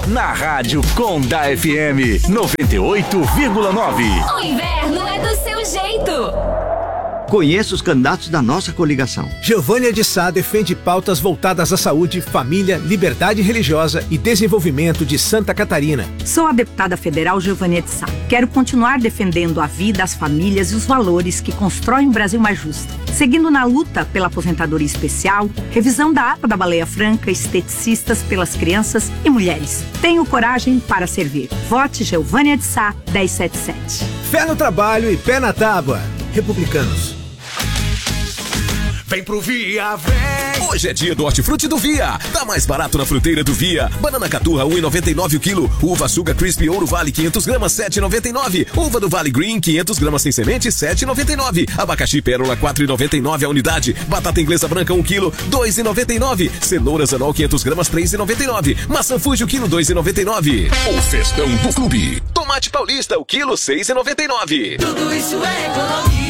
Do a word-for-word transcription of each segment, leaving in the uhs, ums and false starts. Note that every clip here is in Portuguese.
Na Rádio Conda F M noventa e oito vírgula nove. O inverno é do seu jeito. Conheça os candidatos da nossa coligação. Geovânia de Sá defende pautas voltadas à saúde, família, liberdade religiosa e desenvolvimento de Santa Catarina. Sou a deputada federal Geovânia de Sá. Quero continuar defendendo a vida, as famílias e os valores que constroem um Brasil mais justo. Seguindo na luta pela aposentadoria especial, revisão da A P A da Baleia Franca, esteticistas pelas crianças e mulheres. Tenho coragem para servir. Vote Geovânia de Sá, dez setenta e sete. Fé no trabalho e pé na tábua. Republicanos. Vem pro Via, vem! Hoje é dia do hortifruti do Via. Tá mais barato na fruteira do Via. Banana caturra, um real e noventa e nove o quilo. Uva Suga Crispy Ouro Vale, quinhentos gramas, sete reais e noventa e nove. Uva do Vale Green, quinhentos gramas sem semente, sete reais e noventa e nove. Abacaxi Pérola, quatro reais e noventa e nove a unidade. Batata inglesa branca, um quilo, dois reais e noventa e nove. Cenoura Zanol, quinhentos gramas, três reais e noventa e nove. Maçã Fuji, o quilo, dois reais e noventa e nove. O festão do clube. Tomate paulista, o quilo, seis reais e noventa e nove. Tudo isso é economia.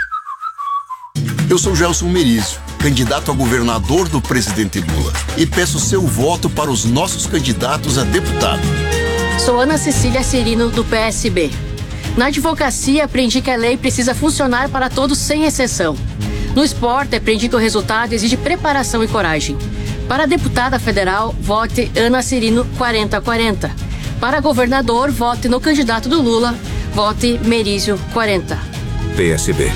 Eu sou Gelson Merizio, candidato a governador do presidente Lula, e peço seu voto para os nossos candidatos a deputado. Sou Ana Cecília Cirino, do P S B. Na advocacia, aprendi que a lei precisa funcionar para todos sem exceção. No esporte, aprendi que o resultado exige preparação e coragem. Para deputada federal, vote Ana Cirino quarenta quarenta. Para governador, vote no candidato do Lula, vote Merizio quarenta. P S B.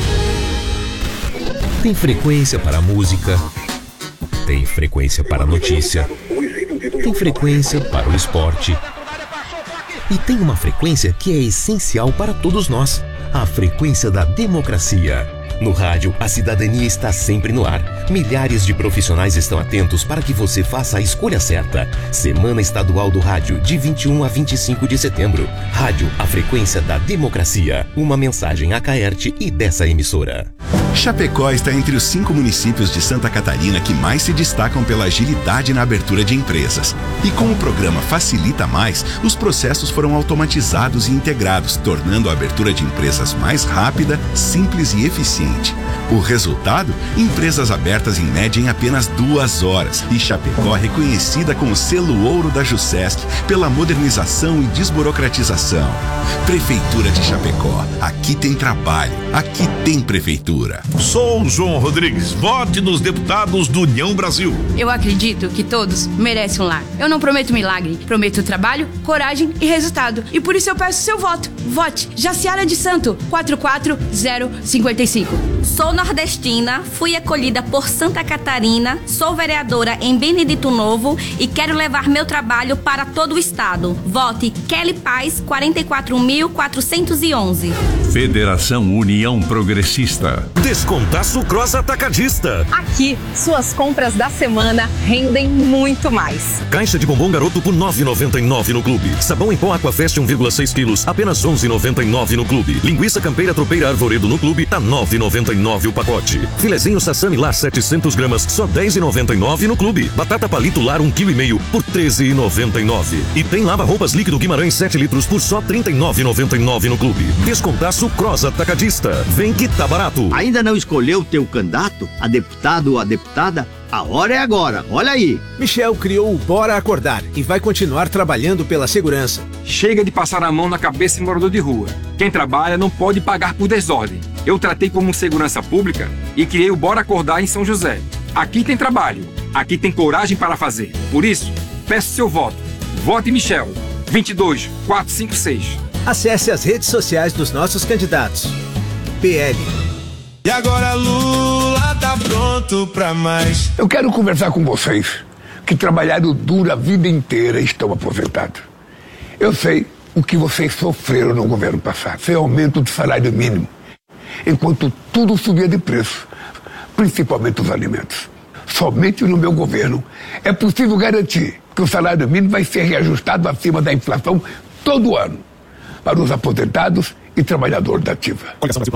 Tem frequência para a música, tem frequência para a notícia, tem frequência para o esporte e tem uma frequência que é essencial para todos nós, a frequência da democracia. No rádio, a cidadania está sempre no ar. Milhares de profissionais estão atentos para que você faça a escolha certa. Semana Estadual do Rádio, de vinte e um a vinte e cinco de setembro. Rádio, a frequência da democracia. Uma mensagem a Caerte e dessa emissora. Chapecó está entre os cinco municípios de Santa Catarina que mais se destacam pela agilidade na abertura de empresas. E com o programa Facilita Mais, os processos foram automatizados e integrados, tornando a abertura de empresas mais rápida, simples e eficiente. O resultado? Empresas abertas em média em apenas duas horas. E Chapecó reconhecida com o selo ouro da Jusesc pela modernização e desburocratização. Prefeitura de Chapecó. Aqui tem trabalho. Aqui tem prefeitura. Sou o João Rodrigues. Vote nos deputados do União Brasil. Eu acredito que todos merecem um lar. Eu não prometo milagre. Prometo trabalho, coragem e resultado. E por isso eu peço seu voto. Vote Jaciara de Santo, quatro quatro zero cinco cinco. Sou nordestina, fui acolhida por Santa Catarina, sou vereadora em Benedito Novo e quero levar meu trabalho para todo o estado. Vote Kelly Paz, quarenta e quatro mil quatrocentos e onze. Federação União Progressista. Descontaço Cross Atacadista. Aqui, suas compras da semana rendem muito mais. Caixa de bombom garoto por nove reais e noventa e nove no clube. Sabão em pó Aquafest um vírgula seis quilos, apenas onze reais e noventa e nove no clube. Linguiça campeira tropeira Arvoredo no clube, tá nove reais e noventa e nove o pacote. Filezinho Sassami Lar setecentos gramas, só dez reais e noventa e nove no clube. Batata palito Lar um vírgula cinco quilo por treze reais e noventa e nove. E tem lava-roupas líquido Guimarães sete litros por só trinta e nove reais e noventa e nove no clube. Descontaço Cross Atacadista. Vem que tá barato. Ainda não escolheu o teu candidato, a deputado ou a deputada? A hora é agora, olha aí. Michel criou o Bora Acordar e vai continuar trabalhando pela segurança. Chega de passar a mão na cabeça de morador de rua. Quem trabalha não pode pagar por desordem. Eu tratei como segurança pública e criei o Bora Acordar em São José. Aqui tem trabalho, aqui tem coragem para fazer. Por isso, peço seu voto. Vote Michel, vinte e dois quatrocentos e cinquenta e seis. Acesse as redes sociais dos nossos candidatos. P L. E agora Lula tá pronto pra mais. Eu quero conversar com vocês que trabalharam duro a vida inteira e estão aposentados. Eu sei o que vocês sofreram no governo passado, sem aumento do salário mínimo, enquanto tudo subia de preço, principalmente os alimentos. Somente no meu governo é possível garantir que o salário mínimo vai ser reajustado acima da inflação todo ano para os aposentados e trabalhadores da ativa.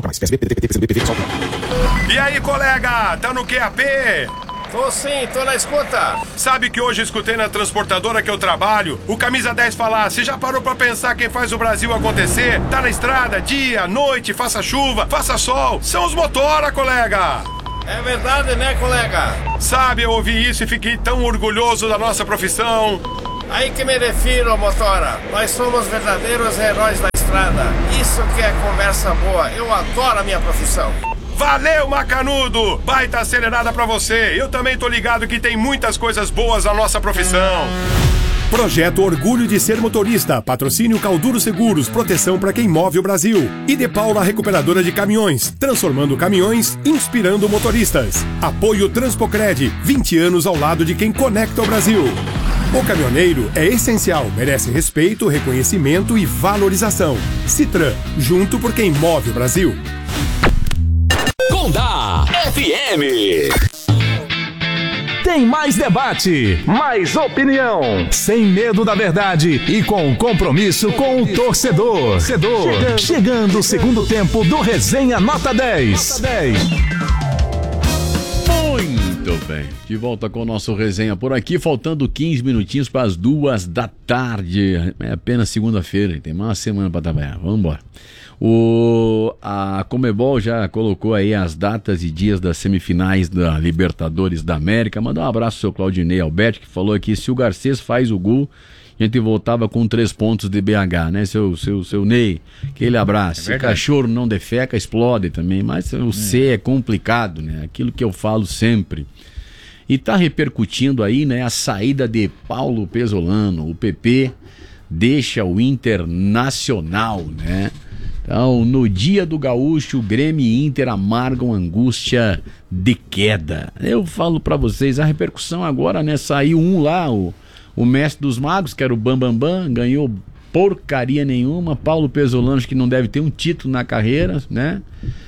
E aí, colega, tá no Q A P? Tô sim, tô na escuta. Sabe que hoje eu escutei na transportadora que eu trabalho o Camisa dez falar: você já parou pra pensar quem faz o Brasil acontecer? Tá na estrada, dia, noite, faça chuva, faça sol, são os motora, colega. É verdade, né, colega? Sabe, eu ouvi isso e fiquei tão orgulhoso da nossa profissão. Aí que me refiro, motora. Nós somos verdadeiros heróis da estrada. Isso que é conversa boa. Eu adoro a minha profissão. Valeu, Macanudo! Baita acelerada pra você. Eu também tô ligado que tem muitas coisas boas na nossa profissão. Projeto Orgulho de Ser Motorista. Patrocínio Calduro Seguros. Proteção para quem move o Brasil. E De Paula Recuperadora de Caminhões. Transformando caminhões, inspirando motoristas. Apoio Transpocred. vinte anos ao lado de quem conecta o Brasil. O caminhoneiro é essencial. Merece respeito, reconhecimento e valorização. Citran. Junto por quem move o Brasil. Condá F M. Tem mais debate, mais opinião, sem medo da verdade e com compromisso com o torcedor. torcedor. Chegando o segundo tempo do Resenha Nota dez. Nota dez. Muito bem, de volta com o nosso Resenha por aqui, faltando quinze minutinhos para as duas da tarde. É apenas segunda-feira, tem mais uma semana para trabalhar. Vamos embora. O, a Conmebol já colocou aí as datas e dias das semifinais da Libertadores da América. Manda um abraço ao seu Claudinei Alberti, que falou aqui: se o Garcês faz o gol, a gente voltava com três pontos de B H, né, seu, seu, seu Ney? Aquele abraço. É se cachorro não defeca, explode também. Mas o é. C é complicado, né? Aquilo que eu falo sempre. E tá repercutindo aí, né, a saída de Paulo Pesolano. O P P deixa o Internacional, né? Então, no dia do Gaúcho, o Grêmio e Inter amargam angústia de queda. Eu falo pra vocês, a repercussão agora, né? Saiu um lá, o, o mestre dos magos, que era o Bambambam, Bam Bam, ganhou porcaria nenhuma. Paulo Pesolano, que não deve ter um título na carreira, né?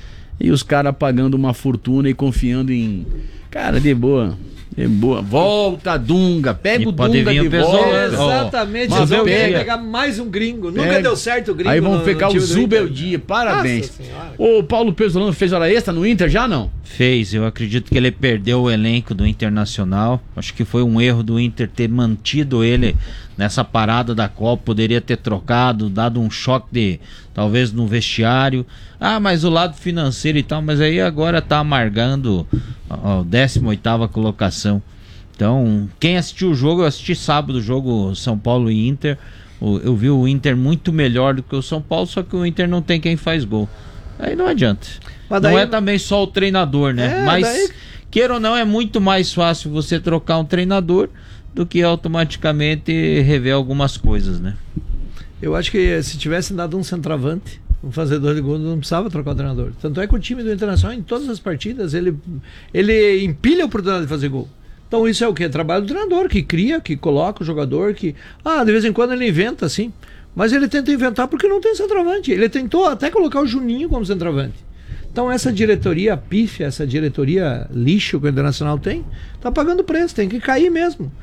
E os caras pagando uma fortuna e confiando em... Cara, de boa... É boa. Volta, Dunga. Pega e o Dunga de volta. Exatamente. Mas vão pegar mais um gringo. Pega. Nunca deu certo o gringo. Aí vão no, pegar no o Zubeldia. Parabéns. O Paulo Pesolano fez hora extra no Inter já, não? Fez. Eu acredito que ele perdeu o elenco do Internacional. Acho que foi um erro do Inter ter mantido ele nessa parada da Copa. Poderia ter trocado, dado um choque de talvez no vestiário. Ah, mas o lado financeiro e tal. Mas aí agora tá amargando a décima oitava colocação. Então, quem assistiu o jogo, eu assisti sábado o jogo São Paulo e Inter. Eu vi o Inter muito melhor do que o São Paulo, só que o Inter não tem quem faz gol. Aí não adianta. Mas daí... Não é também só o treinador, né? É, mas, daí... queira ou não, é muito mais fácil você trocar um treinador do que automaticamente rever algumas coisas, né? Eu acho que se tivesse dado um centroavante, um fazedor de gol, não precisava trocar o treinador. Tanto é que o time do Internacional, em todas as partidas, ele, ele empilha a oportunidade de fazer gol. Então isso é o quê? Trabalho do treinador, que cria, que coloca o jogador, que... Ah, de vez em quando ele inventa, assim. Mas ele tenta inventar porque não tem centroavante. Ele tentou até colocar o Juninho como centroavante. Então essa diretoria pífia, essa diretoria lixo que o Internacional tem, tá pagando preço, tem que cair mesmo.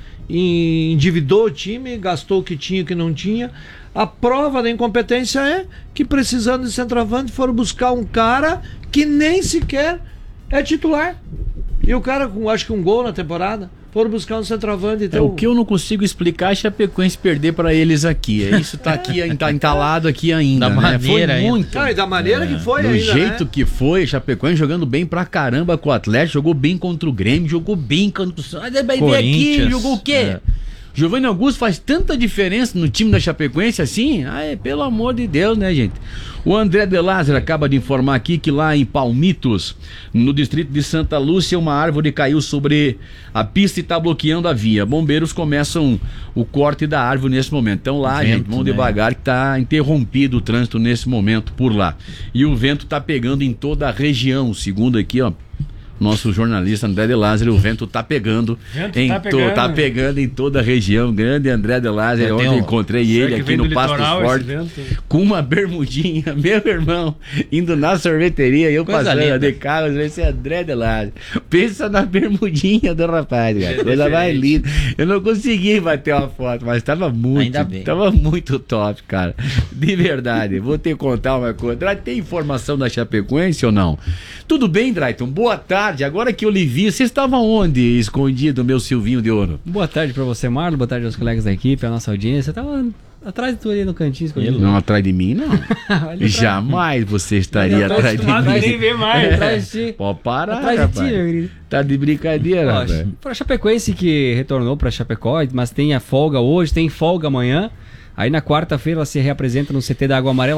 E endividou o time, gastou o que tinha e o que não tinha. A prova da incompetência é que, precisando de centroavante, foram buscar um cara que nem sequer é titular. E o cara com, acho que um gol na temporada, foram buscar um centroavante. Então... É, o que eu não consigo explicar é a Chapecoense perder para eles aqui. É isso, tá aqui, tá entalado aqui ainda. Da né? maneira foi muito. Não, e da maneira é, que foi do ainda, jeito né? que foi, Chapecoense jogando bem pra caramba com o Atlético, jogou bem contra o Grêmio, jogou bem contra o... Ah, vai ver aqui, jogou o quê? É. Giovanni Augusto faz tanta diferença no time da Chapecoense assim? Ai, pelo amor de Deus, né, gente? O André de Lázaro acaba de informar aqui que lá em Palmitos, no distrito de Santa Lúcia, uma árvore caiu sobre a pista e está bloqueando a via. Bombeiros começam o corte da árvore nesse momento. Então lá, vento, gente, vão né? devagar, que está interrompido o trânsito nesse momento por lá. E o vento está pegando em toda a região, segundo aqui, ó. Nosso jornalista André de Lázaro, o vento tá pegando, vento em tá, pegando. To, tá pegando em toda a região. Grande André de Lázaro, onde eu encontrei ele aqui no Pasto Forte com uma bermudinha, meu irmão, indo na sorveteria, eu coisa passando linda. De carro, esse é André de Lázaro. Pensa na bermudinha do rapaz, cara. Coisa é mais linda. Eu não consegui bater uma foto, mas tava muito, Ainda bem. tava muito top, cara. De verdade. Vou ter que contar uma coisa. Tem informação da Chapecoense ou não? Tudo bem, Drayton? Boa tarde. tarde. Agora que eu lhe vi, você estava onde, escondido, meu Silvinho de Ouro? Boa tarde pra você, Marlon. Boa tarde aos colegas da equipe, a nossa audiência. Eu tava atrás de tu ali no cantinho escondido. Não, atrás de mim, não. Jamais você estaria atrás de mim. Não nem ver mais, É. atrás de ti. Pode parar, Atrás de ti, rapaz. meu querido. Tá de brincadeira, Ó, rapaz. pra Chapecoense que retornou pra Chapecó, mas tem a folga hoje, tem folga amanhã. Aí na quarta-feira ela se reapresenta no C T da Água Amarela.